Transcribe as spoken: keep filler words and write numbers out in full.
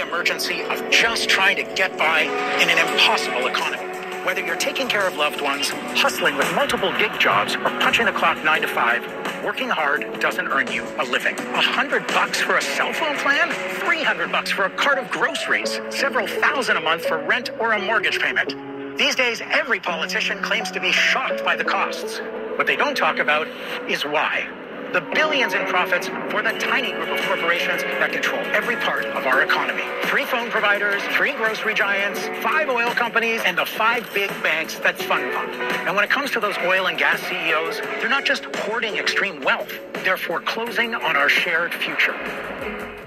emergency of just trying to get by in an impossible economy. Whether you're taking care of loved ones, hustling with multiple gig jobs, or punching the clock nine to five, working hard doesn't earn you a living. A hundred bucks for a cell phone plan? Three hundred bucks for a cart of groceries? Several thousand a month for rent or a mortgage payment? These days, every politician claims to be shocked by the costs. What they don't talk about is why. The billions in profits for the tiny group of corporations that control every part of our economy. Three phone providers, three grocery giants, five oil companies, and the five big banks that fund them. And when it comes to those oil and gas C E Os, they're not just hoarding extreme wealth, they're foreclosing on our shared future.